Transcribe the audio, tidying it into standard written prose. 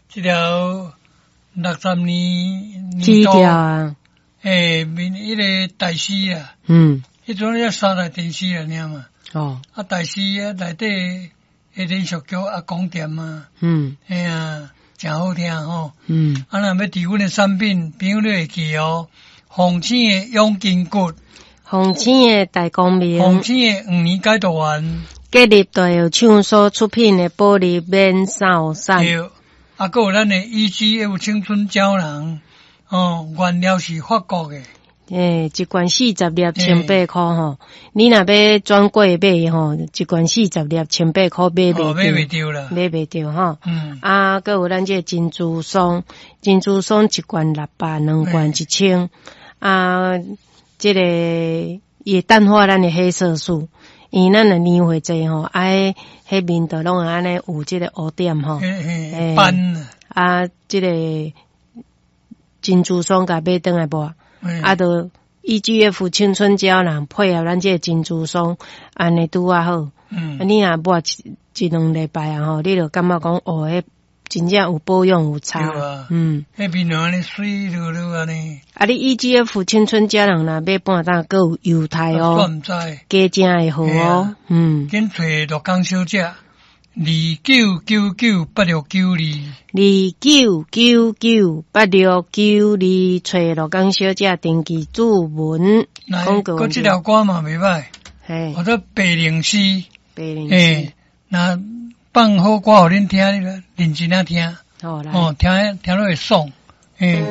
这条60年几条啊？ 面迄个大师啊，迄种咧三大电视啊，尔嘛。 哦。 啊，大师啊，内底迄连续剧啊，讲店啊。哎呀，真好听吼。啊，若要提阮的产品，朋友你会记哦。红星的养筋骨， 红星的大光明， 红星的5年解毒丸， 结合大有厂所出品的保利免扫散。 对，啊，还有咱的 EGF 青春胶囊，原料是法国的。一罐40粒1800块吼，你若要专柜买吼，一罐40粒1800块买袂到啦， 买袂到吼。啊，还有咱这珍珠松，珍珠松一罐600，2罐1000。啊，这个也淡化咱的黑色素，因为咱的年岁济吼，迄面都拢安尼有这个污点吼。 斑啊，这个珍珠松甲买转来无？啊，就 EGF 青春胶囊配合咱这个珍珠松，安尼拄啊好。你若抹一2礼拜啊吼，你就感觉讲迄真正有保养有差。 迄面容安尼水溜溜安尼。啊， 你 EGF 青春胶囊若买半担，还有油肽哦，加正会好哦。 紧找罗江小姐 29998692，29998692，找罗江小姐登记注文。 搁这条歌嘛袂歹，或者白灵诗，那放好歌互恁听，你认真啊听，听落会爽。